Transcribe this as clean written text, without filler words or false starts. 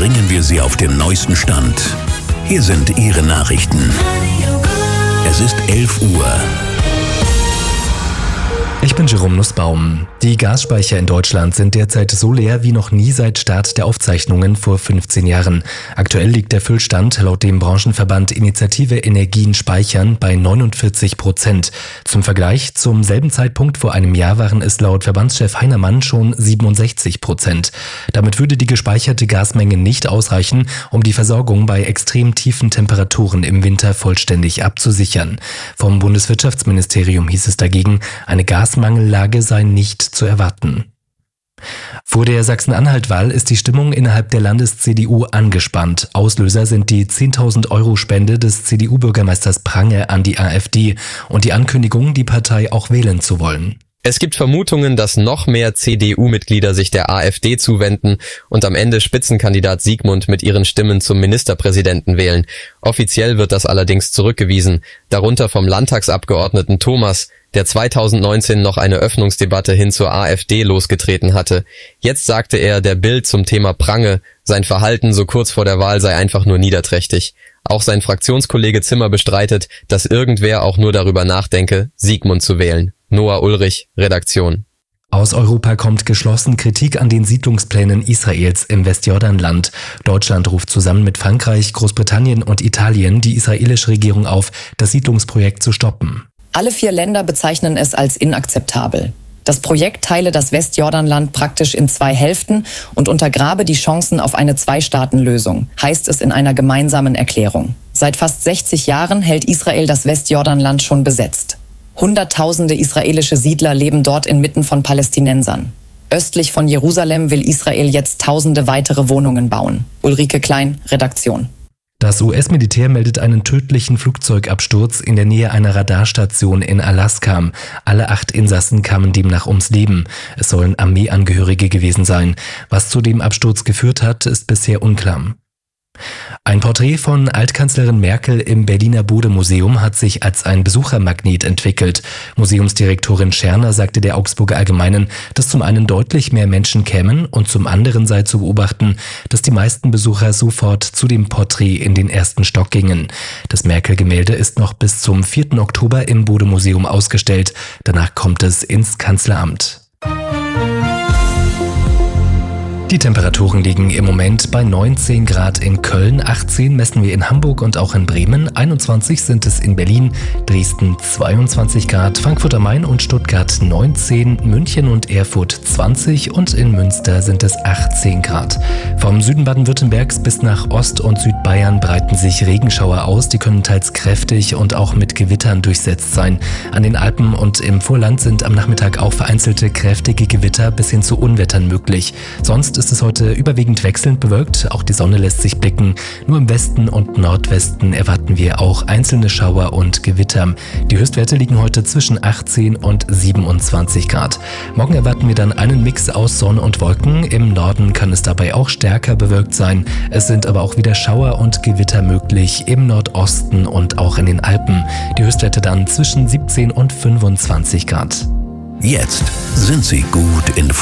bringen wir Sie auf den neuesten Stand. Hier sind Ihre Nachrichten. Es ist 11 Uhr. Ich bin Jerome Nussbaum. Die Gasspeicher in Deutschland sind derzeit so leer wie noch nie seit Start der Aufzeichnungen vor 15 Jahren. Aktuell liegt der Füllstand laut dem Branchenverband Initiative Energien speichern bei 49%. Zum Vergleich, zum selben Zeitpunkt vor einem Jahr waren es laut Verbandschef Heinermann schon 67%. Damit würde die gespeicherte Gasmenge nicht ausreichen, um die Versorgung bei extrem tiefen Temperaturen im Winter vollständig abzusichern. Vom Bundeswirtschaftsministerium hieß es dagegen, eine Gasmangellage sei nicht zu erwarten. Vor der Sachsen-Anhalt-Wahl ist die Stimmung innerhalb der Landes-CDU angespannt. Auslöser sind die 10.000 € Spende des CDU-Bürgermeisters Prange an die AfD und die Ankündigung, die Partei auch wählen zu wollen. Es gibt Vermutungen, dass noch mehr CDU-Mitglieder sich der AfD zuwenden und am Ende Spitzenkandidat Siegmund mit ihren Stimmen zum Ministerpräsidenten wählen. Offiziell wird das allerdings zurückgewiesen, darunter vom Landtagsabgeordneten Thomas, der 2019 noch eine Öffnungsdebatte hin zur AfD losgetreten hatte. Jetzt sagte er der Bild zum Thema Prange, sein Verhalten so kurz vor der Wahl sei einfach nur niederträchtig. Auch sein Fraktionskollege Zimmer bestreitet, dass irgendwer auch nur darüber nachdenke, Siegmund zu wählen. Noah Ulrich, Redaktion. Aus Europa kommt geschlossen Kritik an den Siedlungsplänen Israels im Westjordanland. Deutschland ruft zusammen mit Frankreich, Großbritannien und Italien die israelische Regierung auf, das Siedlungsprojekt zu stoppen. Alle 4 Länder bezeichnen es als inakzeptabel. Das Projekt teile das Westjordanland praktisch in 2 Hälften und untergrabe die Chancen auf eine 2-Staaten-Lösung, heißt es in einer gemeinsamen Erklärung. Seit fast 60 Jahren hält Israel das Westjordanland schon besetzt. Hunderttausende israelische Siedler leben dort inmitten von Palästinensern. Östlich von Jerusalem will Israel jetzt tausende weitere Wohnungen bauen. Ulrike Klein, Redaktion. Das US-Militär meldet einen tödlichen Flugzeugabsturz in der Nähe einer Radarstation in Alaska. Alle 8 Insassen kamen demnach ums Leben. Es sollen Armeeangehörige gewesen sein. Was zu dem Absturz geführt hat, ist bisher unklar. Ein Porträt von Altkanzlerin Merkel im Berliner Bode-Museum hat sich als ein Besuchermagnet entwickelt. Museumsdirektorin Scherner sagte der Augsburger Allgemeinen, dass zum einen deutlich mehr Menschen kämen und zum anderen sei zu beobachten, dass die meisten Besucher sofort zu dem Porträt in den ersten Stock gingen. Das Merkel-Gemälde ist noch bis zum 4. Oktober im Bode-Museum ausgestellt. Danach kommt es ins Kanzleramt. Die Temperaturen liegen im Moment bei 19 Grad in Köln, 18 messen wir in Hamburg und auch in Bremen, 21 sind es in Berlin, Dresden 22 Grad, Frankfurt am Main und Stuttgart 19, München und Erfurt 20 und in Münster sind es 18 Grad. Vom Süden Baden-Württembergs bis nach Ost- und Südbayern breiten sich Regenschauer aus, die können teils kräftig und auch mit Gewittern durchsetzt sein. An den Alpen und im Vorland sind am Nachmittag auch vereinzelte kräftige Gewitter bis hin zu Unwettern möglich. Sonst ist es heute überwiegend wechselnd bewölkt, auch die Sonne lässt sich blicken. Nur im Westen und Nordwesten erwarten wir auch einzelne Schauer und Gewitter. Die Höchstwerte liegen heute zwischen 18 und 27 Grad. Morgen erwarten wir dann einen Mix aus Sonne und Wolken. Im Norden kann es dabei auch stärker bewölkt sein. Es sind aber auch wieder Schauer und Gewitter möglich im Nordosten und auch in den Alpen. Die Höchstwerte dann zwischen 17 und 25 Grad. Jetzt sind Sie gut informiert.